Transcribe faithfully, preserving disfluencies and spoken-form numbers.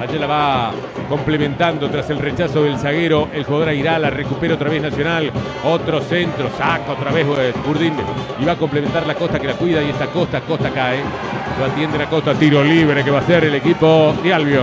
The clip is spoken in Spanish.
Allí la va complementando tras el rechazo del zaguero. El jugador Airá la recupera otra vez Nacional. Otro centro, saca otra vez Burdín. Y va a complementar la Costa que la cuida. Y esta Costa, Costa cae. Lo atiende la Costa, tiro libre que va a ser el equipo de Albion.